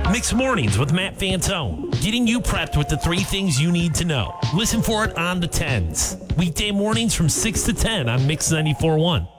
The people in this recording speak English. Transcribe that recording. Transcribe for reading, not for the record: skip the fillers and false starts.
Mixed Mornings with Matt Fantone, getting you prepped with the 3 things you need to know. Listen for it on the 10s. Weekday mornings from 6 to 10 on Mix 94.1.